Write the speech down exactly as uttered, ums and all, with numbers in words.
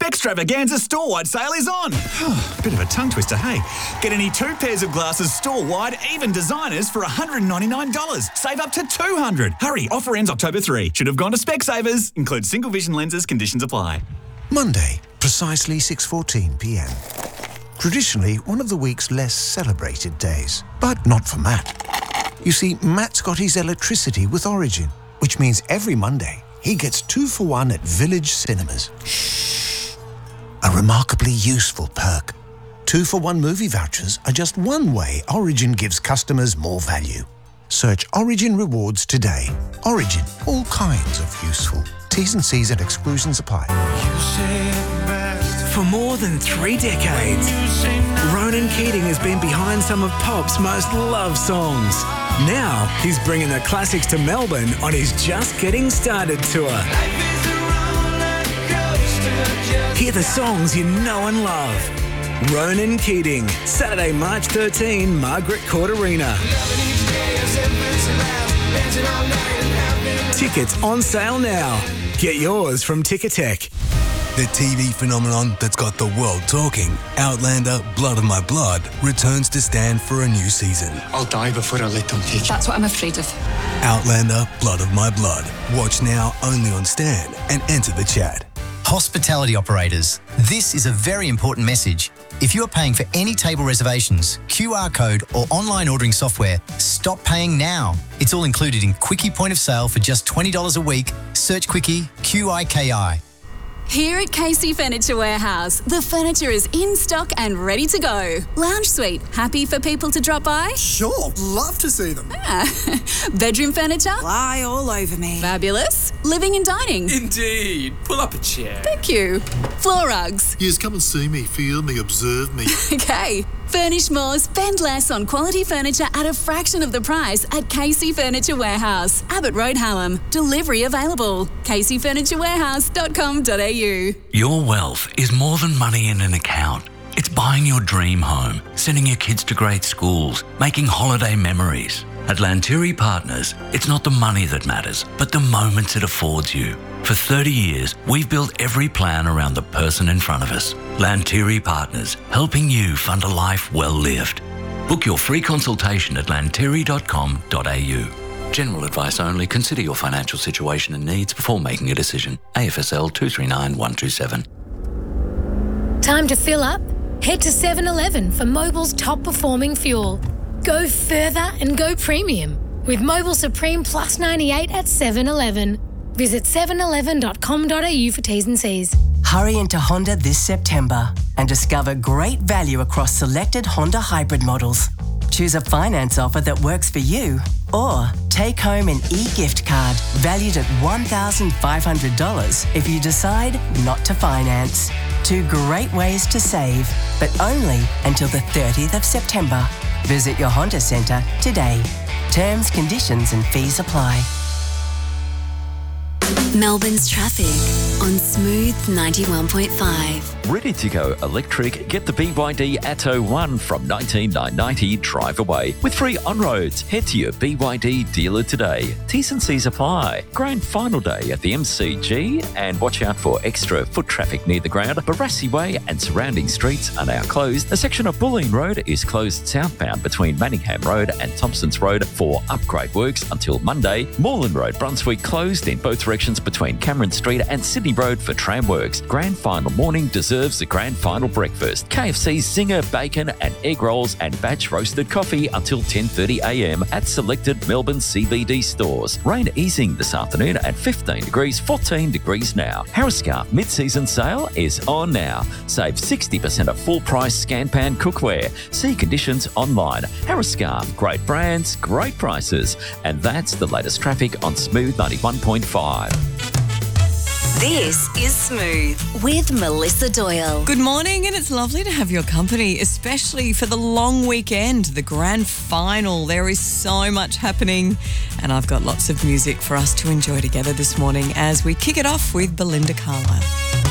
Spextravaganza store-wide sale is on. Bit of a tongue twister, hey? Get any two pairs of glasses store-wide, even designers, for one hundred ninety-nine dollars. Save up to two hundred dollars. Hurry, offer ends October third. Should have gone to Specsavers. Includes single vision lenses. Conditions apply. Monday, precisely six fourteen p m. Traditionally one of the week's less celebrated days. But not for Matt. You see, Matt's got his electricity with Origin, which means every Monday he gets two for one at Village Cinemas. Shh. A remarkably useful perk. Two for one movie vouchers are just one way Origin gives customers more value. Search Origin Rewards today. Origin, all kinds of useful. T's and C's and exclusions apply. For more than three decades, Ronan Keating has been behind some of pop's most loved songs. Now he's bringing the classics to Melbourne on his Just Getting Started tour. Hear the songs you know and love. Ronan Keating, Saturday, March thirteenth, Margaret Court Arena. Tickets on sale now. Get yours from Ticketek. The T V phenomenon that's got the world talking, Outlander Blood of My Blood, returns to stand for a new season. I'll die before I let them take you. That's what I'm afraid of. Outlander Blood of My Blood. Watch now only on Stan and enter the chat. Hospitality operators, this is a very important message. If you are paying for any table reservations, Q R code or online ordering software, stop paying now. It's all included in Quickie Point of Sale for just twenty dollars a week. Search Quickie, Q I K I. Here at Casey Furniture Warehouse, the furniture is in stock and ready to go. Lounge suite, happy for people to drop by? Sure, love to see them. Ah. Bedroom furniture? Lie all over me. Fabulous. Living and dining? Indeed. Pull up a chair. Thank you. Floor rugs? Yes, come and see me, feel me, observe me. Okay. Furnish more, spend less on quality furniture at a fraction of the price at Casey Furniture Warehouse, Abbott Road, Hallam. Delivery available. casey furniture warehouse dot com dot a u. Your wealth is more than money in an account. It's buying your dream home, sending your kids to great schools, making holiday memories. At Lanteri Partners, it's not the money that matters, but the moments it affords you. For thirty years, we've built every plan around the person in front of us. Lanteri Partners, helping you fund a life well lived. Book your free consultation at lanteri dot com dot a u. General advice only. Consider your financial situation and needs before making a decision. A F S L two three nine one two seven. Time to fill up? Head to seven eleven for Mobil's top performing fuel. Go further and go premium with Mobil Supreme Plus ninety-eight at seven eleven. Visit seven eleven dot com dot a u for T's and C's. Hurry into Honda this September and discover great value across selected Honda hybrid models. Choose a finance offer that works for you, or take home an e-gift card valued at one thousand five hundred dollars if you decide not to finance. Two great ways to save, but only until the thirtieth of September. Visit your Honda Centre today. Terms, conditions and fees apply. Melbourne's traffic on Smooth ninety-one point five. Ready to go electric? Get the B Y D Atto one from nineteen thousand nine hundred ninety drive away with free on-roads. Head to your B Y D dealer today. T's and C's apply. Grand final day at the M C G, and watch out for extra foot traffic near the ground. Barassi Way and surrounding streets are now closed. A section of Bulleen Road is closed southbound between Manningham Road and Thompsons Road for upgrade works until Monday. Moreland Road, Brunswick closed in both directions between Cameron Street and Sydney Road for tram works. Grand final morning deserves the grand final breakfast. K F C zinger, bacon and egg rolls and batch roasted coffee until ten thirty a m at selected Melbourne C B D stores. Rain easing this afternoon at fifteen degrees, fourteen degrees now. Harris Scarfe mid-season sale is on now. Save sixty percent of full price scan pan cookware. See conditions online. Harris Scarfe, great brands, great prices. And that's the latest traffic on Smooth ninety-one point five. This is Smooth with Melissa Doyle. Good morning, and it's lovely to have your company, especially for the long weekend, the grand final. There is so much happening, and I've got lots of music for us to enjoy together this morning as we kick it off with Belinda Carlisle.